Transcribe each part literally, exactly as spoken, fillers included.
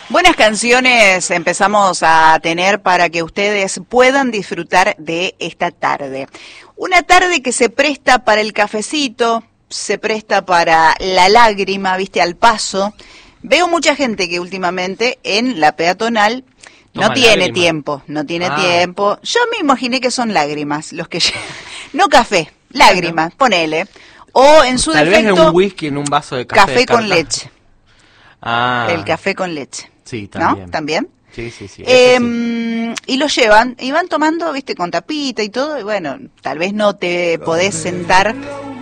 Buenas canciones empezamos a tener para que ustedes puedan disfrutar de esta tarde. Una tarde que se presta para el cafecito, se presta para la lágrima, viste, al paso. Veo mucha gente que últimamente en la peatonal no tiene lágrima. tiempo, no tiene ah. tiempo. Yo me imaginé que son lágrimas los que llegan. No café, lágrimas, bueno. ponele. O en su Tal defecto, vez en un whisky en un vaso de café. Café de con leche. Ah. El café con leche. Sí, también. ¿No? ¿También? Sí, sí, sí. Eh, sí. Y lo llevan, y van tomando, viste, con tapita y todo, y bueno, tal vez no te podés sentar.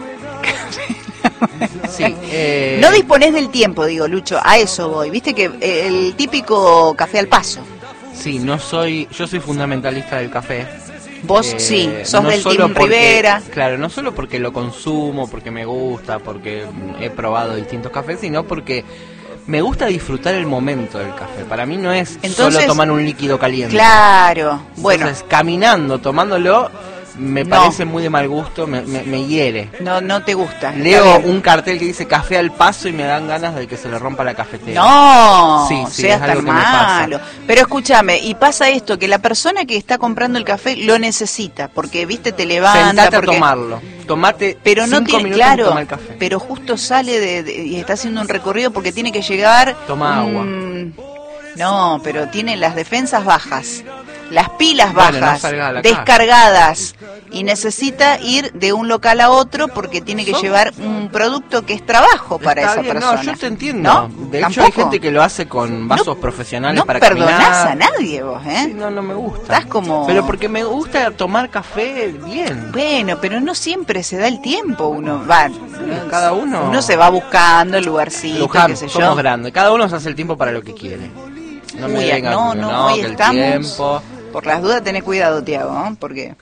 Sí, eh... No disponés del tiempo, digo, Lucho, a eso voy, viste que el típico café al paso. Sí, no soy, yo soy fundamentalista del café. Vos eh, sí, sos no del solo Team porque, Rivera. Claro, no solo porque lo consumo, porque me gusta, porque he probado distintos cafés, sino porque me gusta disfrutar el momento del café. Para mí no es Entonces, solo tomar un líquido caliente. Claro, bueno. Entonces, caminando, tomándolo, me no. parece muy de mal gusto, me, me, me hiere. No, no te gusta. Leo un cartel que dice café al paso y me dan ganas de que se le rompa la cafetera. No, sí, sí, seas tan malo. Pero escúchame, y pasa esto, que la persona que está comprando el café lo necesita, porque, viste, te levanta. Sentate porque... a tomarlo. Tomate pero no cinco tiene, minutos claro, y toma el café. Pero justo sale de, de, y está haciendo un recorrido porque tiene que llegar. Toma um, agua. No, pero tiene las defensas bajas, las pilas bueno, bajas, no descargadas, y necesita ir de un local a otro porque tiene que ¿Son? llevar un producto que es trabajo para Está esa bien, persona. No, yo te entiendo. ¿No? De ¿Tampoco? hecho, hay gente que lo hace con vasos no, profesionales no para caminar. No perdonás a nadie vos, ¿eh? Sí, no, no me gusta. Estás como... Pero porque me gusta tomar café bien. Bueno, pero no siempre se da el tiempo uno. Va, sí, cada uno... Uno se va buscando el lugarcito, Luján, qué sé yo. Somos grandes. Cada uno se hace el tiempo para lo que quiere. No me Uy, venga, no, no, no, hoy que estamos, el tiempo... Por las dudas tenés cuidado, Tiago, ¿eh? Porque...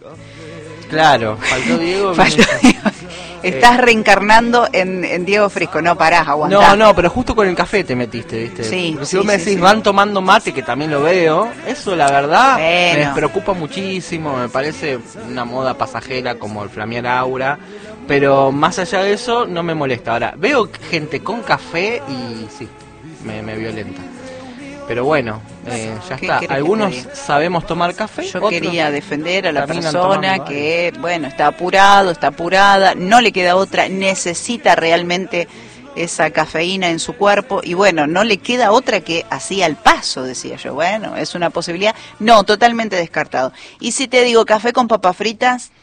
Claro, faltó Diego. faltó Diego. Estás eh. reencarnando en, en Diego Frisco, no parás, aguantá. No, no, pero justo con el café te metiste, ¿viste? Sí, Porque si sí, vos me sí, decís, sí. van tomando mate, que también lo veo, eso la verdad bueno. me despreocupa muchísimo, me parece una moda pasajera como el flamear aura, pero más allá de eso no me molesta. Ahora, veo gente con café y sí, me, me violenta. Pero bueno, eh, ya está. Algunos sabemos tomar café. Yo quería defender a la persona tomando, que, bueno, está apurado, está apurada, no le queda otra, necesita realmente esa cafeína en su cuerpo y bueno, no le queda otra que así al paso, decía yo. Bueno, es una posibilidad. No, totalmente descartado. ¿Y si te digo café con papas fritas?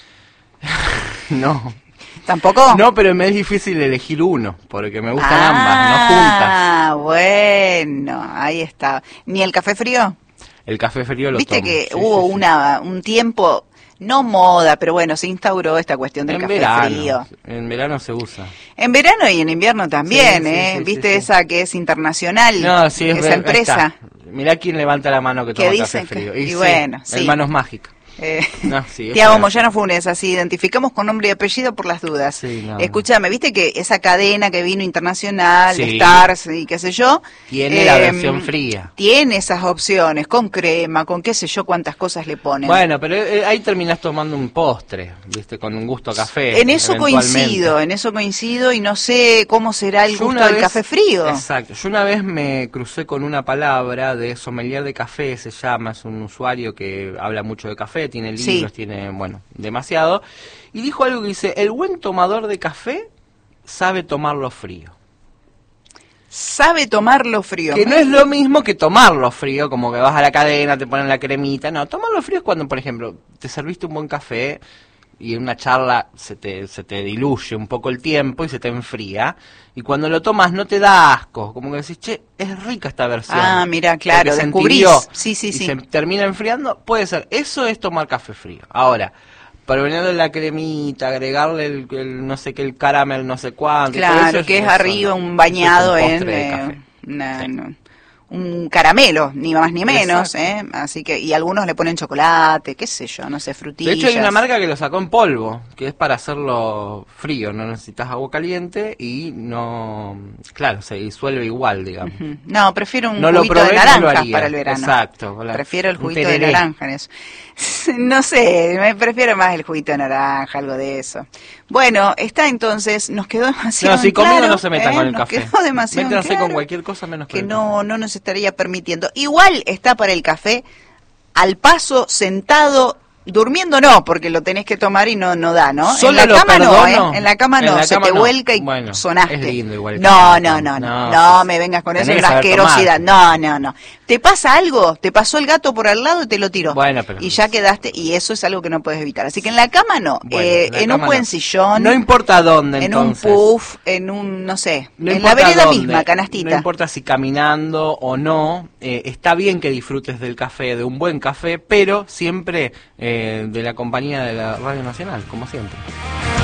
No. ¿Tampoco? No, pero me es difícil elegir uno, porque me gustan ah, ambas, no juntas. Ah, bueno, ahí está. ¿Ni el café frío? El café frío lo Viste tomo. que sí, hubo sí, una un tiempo, no moda, pero bueno, se instauró esta cuestión del en café verano, frío. En verano se usa. En verano y en invierno también, sí, sí, ¿eh? Sí, ¿Viste sí, esa que es internacional? No, sí, es esa ver, empresa. Mirá quién levanta la mano que toma café frío. Que, y, y sí, bueno, sí. El Manos Mágicas. Eh, no, sí, Tiago Moyano Funes, así identificamos con nombre y apellido por las dudas. Sí, no, Escúchame, viste que esa cadena que vino internacional, sí. de Stars y qué sé yo, tiene eh, la versión fría. Tiene esas opciones, con crema, con qué sé yo cuántas cosas le ponen. Bueno, pero eh, ahí terminás tomando un postre, viste, con un gusto a café. En eso coincido, en eso coincido y no sé cómo será el yo gusto del vez, café frío. Exacto, yo una vez me crucé con una palabra de sommelier de café, se llama, es un usuario que habla mucho de café, tiene libros, sí. tiene bueno, demasiado, y dijo algo que dice, el buen tomador de café sabe tomarlo frío. Sabe tomarlo frío. Que no es lo mismo que tomarlo frío, como que vas a la cadena, te ponen la cremita, no, tomarlo frío es cuando, por ejemplo, te serviste un buen café y en una charla se te, se te diluye un poco el tiempo y se te enfría, y cuando lo tomas no te da asco, como que decís, che, es rica esta versión. Ah, mira, claro, descubrís. Sí, sí, y sí. se termina enfriando, puede ser, eso es tomar café frío. Ahora, ponerle la cremita, agregarle el, el no sé qué, el caramel, no sé cuánto. Claro, eso que es, es arriba un bañado es un en de eh, café. Una, sí. no, un caramelo, ni más ni menos, ¿eh? Así que, y algunos le ponen chocolate, qué sé yo, no sé, frutillas. De hecho hay una marca que lo sacó en polvo, que es para hacerlo frío, no necesitas agua caliente y no, claro, se disuelve igual, digamos. Uh-huh. No, prefiero un no juguito probé, de naranja no para el verano. Exacto. La, prefiero el juguito de naranja en eso. No sé, me prefiero más el juguito de naranja, algo de eso. Bueno, está entonces, nos quedó demasiado No, si claro, conmigo no se metan ¿eh? con el Nos café. quedó demasiado Métanse claro con cualquier cosa menos con que el no, café. no nos estaría permitiendo. Igual está para el café, al paso, sentado, durmiendo no, porque lo tenés que tomar y no no da, ¿no? Solo en la lo cama no, perdono. ¿eh? En la cama En no, la se cama te no. vuelca y Bueno, sonaste. es lindo igual el no, café. no, no, no, No, no, sí, me vengas con eso, tenés es que una saber asquerosidad. tomar. No, no, no. ¿Te pasa algo? Te pasó el gato por al lado y te lo tiró. Bueno, pero... Y ya quedaste, y eso es algo que no puedes evitar. Así que en la cama no, Bueno, eh, en la en cama un buen no. sillón. No importa dónde, en entonces. un puff, en un, no sé, No en la importa vereda dónde, misma, canastita. No importa si caminando o no, eh, está bien que disfrutes del café, de un buen café, pero siempre eh, de la compañía de la Radio Nacional, como siempre.